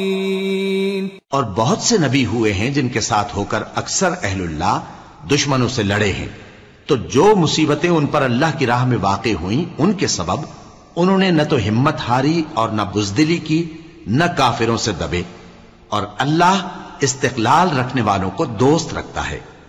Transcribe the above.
और बहुत से नबी हुए हैं जिनके साथ होकर अक्सर अहलुल्लाह दुश्मनों से लड़े हैं, तो जो मुसीबतें उन पर अल्लाह की राह में वाक़ई हुई उनके सबब उन्होंने न तो हिम्मत हारी और न बुज़दिली की, न काफिरों से दबे। और अल्लाह इस्तिक़लाल रखने वालों को दोस्त रखता है।